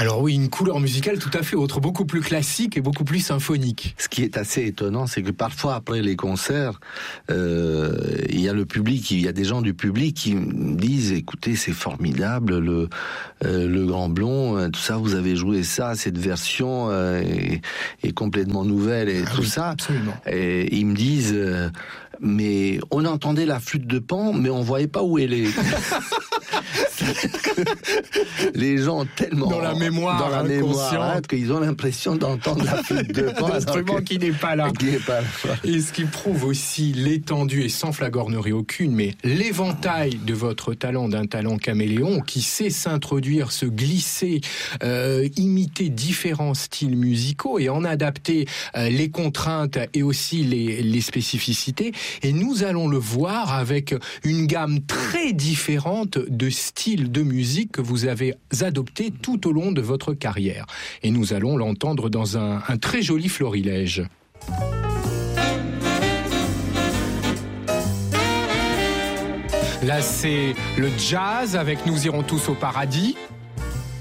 Alors oui, une couleur musicale tout à fait autre, beaucoup plus classique et beaucoup plus symphonique. Ce qui est assez étonnant, c'est que parfois après les concerts, il y a le public, il y a des gens du public qui me disent, écoutez, c'est formidable, le Grand Blond, tout ça, vous avez joué ça, cette version est complètement nouvelle et tout ça. Absolument. Et ils me disent, mais on entendait la flûte de Pan, mais on voyait pas où elle est. Les gens tellement dans la mémoire qu'ils ont l'impression d'entendre la flûte de Pan, l'instrument qui n'est pas là. Et ce qui prouve aussi l'étendue, et sans flagornerie aucune, mais l'éventail de votre talent, d'un talent caméléon qui sait s'introduire, se glisser, imiter différents styles musicaux et en adapter les contraintes et aussi les spécificités. Et nous allons le voir avec une gamme très différente de styles de musique que vous avez adopté tout au long de votre carrière. Et nous allons l'entendre dans un très joli florilège. Là, c'est le jazz avec Nous irons tous au paradis.